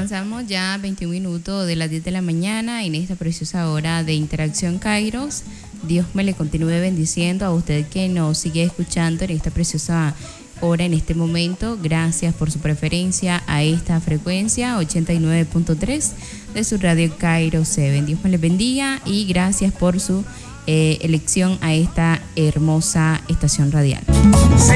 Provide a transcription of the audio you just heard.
avanzamos ya 21 minutos de las 10 de la mañana en esta preciosa hora de Interacción Kairos. Dios me le continúe bendiciendo a usted que nos sigue escuchando en esta preciosa hora, en este momento. Gracias por su preferencia a esta frecuencia 89.3 de su radio Kairos 7. Dios me le bendiga y gracias por su elección a esta hermosa estación radial. Sí,